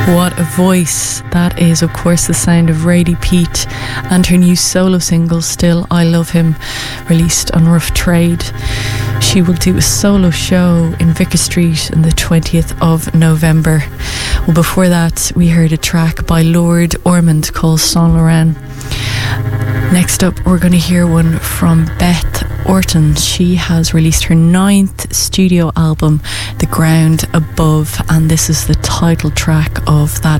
What a voice. That is, of course, the sound of Radie Peat and her new solo single, Still I Love Him, released on Rough Trade. She will do a solo show in Vicar Street on the 20th of November. Well, before that, we heard a track by Lord Ormond called Saint Laurent. Next up, we're going to hear one from Beth Orton. She has released her 9th studio album, The Ground Above, and this is the title track of that